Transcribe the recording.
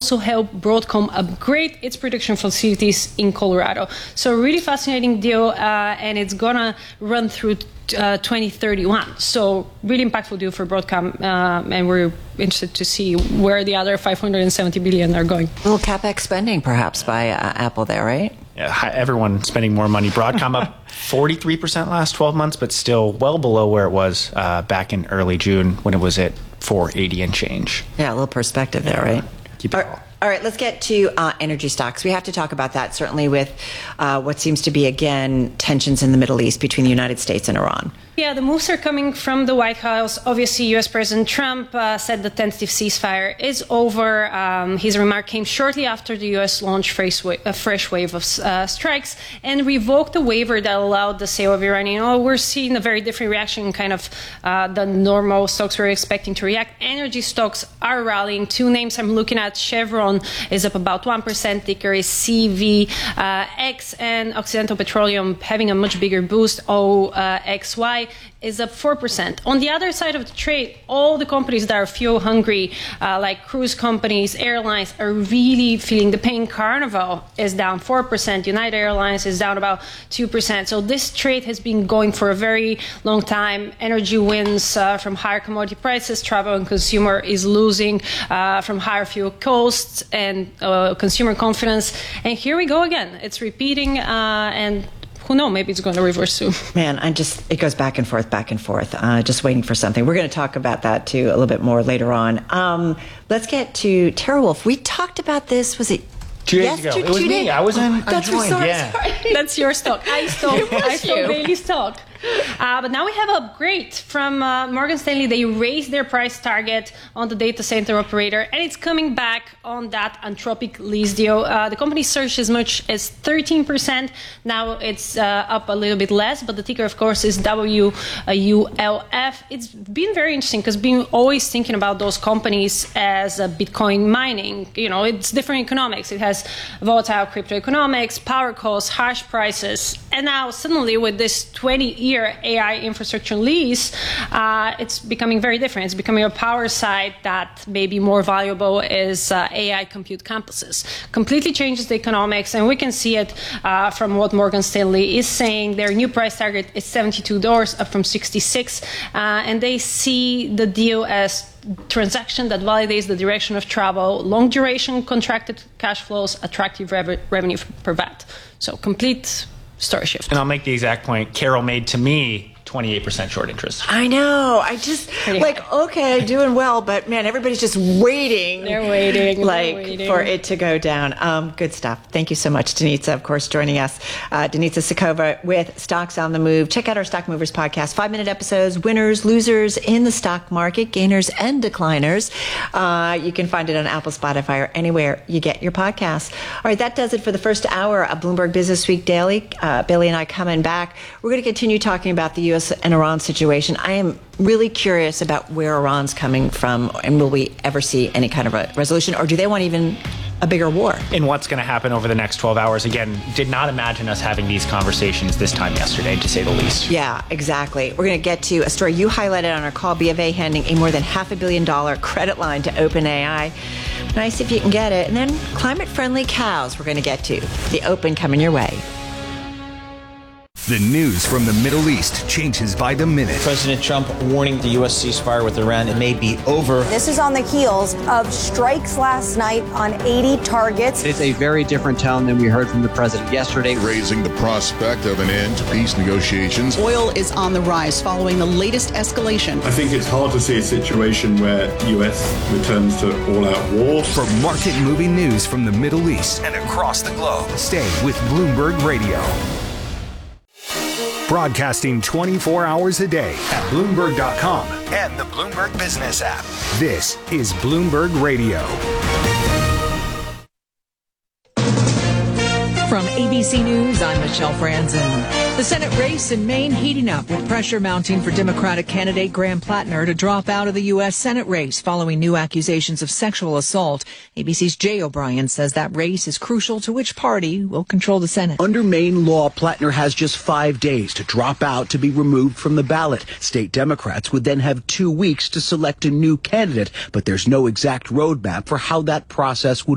also help Broadcom upgrade its production facilities in Colorado. So really fascinating deal, and it's gonna run through 2031. So really impactful deal for Broadcom, and we're interested to see where the other $570 billion are going. A little CapEx spending perhaps by Apple there, right? Yeah, everyone spending more money. Broadcom up 43% last 12 months, but still well below where it was back in early June when it was at 480 and change. Yeah, a little perspective there, right? Keep it all. All right, let's get to energy stocks. We have to talk about that, certainly with what seems to be, again, tensions in the Middle East between the United States and Iran. Yeah, the moves are coming from the White House. Obviously, U.S. President Trump said the tentative ceasefire is over. His remark came shortly after the U.S. launched a fresh wave of strikes and revoked the waiver that allowed the sale of Iranian. We're seeing a very different reaction, kind of the normal stocks we're expecting to react. Energy stocks are rallying. Two names I'm looking at, Chevron is up about 1%, ticker is CVX, and Occidental Petroleum having a much bigger boost, OXY, is up 4%. On the other side of the trade, all the companies that are fuel hungry, like cruise companies, airlines, are really feeling the pain. Carnival is down 4%. United Airlines is down about 2%. So this trade has been going for a very long time. Energy wins from higher commodity prices. Travel and consumer is losing from higher fuel costs and consumer confidence. And here we go again. It's repeating, and who knows, maybe it's going to reverse soon. Man, it goes back and forth, just waiting for something. We're going to talk about that too a little bit more later on. Let's get to TeraWulf. We talked about this, was it 2 days ago? It was me. I joined. Sorry. That's your stock. I stole Bailey's stock. But now we have an upgrade from Morgan Stanley. They raised their price target on the data center operator, and it's coming back on that Anthropic lease deal. The company surged as much as 13%. Now it's up a little bit less, but the ticker, of course, is WULF. It's been very interesting because been always thinking about those companies as Bitcoin mining. You know, it's different economics. It has volatile crypto economics, power costs, hash prices, and now suddenly with this 20-year AI infrastructure lease, it's becoming very different. It's becoming a power side that may be more valuable is AI compute campuses. Completely changes the economics, and we can see it from what Morgan Stanley is saying. Their new price target is $72, up from $66, and they see the deal as transaction that validates the direction of travel, long duration contracted cash flows, attractive revenue per VAT. So complete story shift. And I'll make the exact point Carol made to me, 28% short interest. I know. I just, okay, doing well, but man, everybody's just waiting. They're waiting. For it to go down. Good stuff. Thank you so much, Danica, of course, joining us. Danica Sakova with Stocks on the Move. Check out our Stock Movers podcast, 5-minute episodes, winners, losers in the stock market, gainers and decliners. You can find it on Apple, Spotify, or anywhere you get your podcasts. All right, that does it for the first hour of Bloomberg Business Week Daily. Billy and I coming back. We're going to continue talking about the U.S. and Iran situation. I am really curious about where Iran's coming from, and will we ever see any kind of a resolution, or do they want even a bigger war? And what's going to happen over the next 12 hours? Again, did not imagine us having these conversations this time yesterday, to say the least. Yeah, exactly. We're going to get to a story you highlighted on our call, BofA handing a more than $500 million credit line to OpenAI. Nice if you can get it. And then climate-friendly cows we're going to get to. The Open coming your way. The news from the Middle East changes by the minute. President Trump warning the U.S. ceasefire with Iran, it may be over. This is on the heels of strikes last night on 80 targets. It's a very different tone than we heard from the president yesterday. Raising the prospect of an end to peace negotiations. Oil is on the rise following the latest escalation. I think it's hard to see a situation where the U.S. returns to all-out war. For market-moving news from the Middle East and across the globe, stay with Bloomberg Radio. Broadcasting 24 hours a day at Bloomberg.com and the Bloomberg Business app. This is Bloomberg Radio. From ABC News, I'm Michelle Franzen. The Senate race in Maine heating up with pressure mounting for Democratic candidate Graham Plattner to drop out of the U.S. Senate race following new accusations of sexual assault. ABC's Jay O'Brien says that race is crucial to which party will control the Senate. Under Maine law, Plattner has just 5 days to drop out to be removed from the ballot. State Democrats would then have 2 weeks to select a new candidate, but there's no exact roadmap for how that process would